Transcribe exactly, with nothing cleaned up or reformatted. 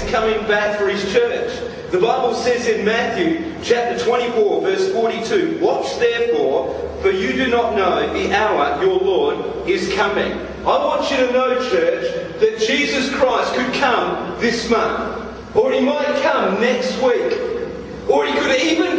coming back for his church. The Bible says in Matthew chapter twenty-four, verse forty-two, "Watch therefore, for you do not know the hour your Lord is coming." I want you to know, church, that Jesus Christ could come this month. Or he might come next week. Or he could even